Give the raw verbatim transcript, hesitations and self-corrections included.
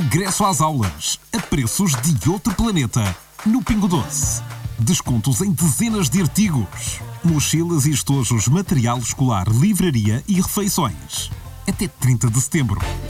Regresso às aulas, a preços de outro planeta, no Pingo Doce. Descontos em dezenas de artigos. Mochilas e estojos, material escolar, livraria e refeições. Até trinta de setembro.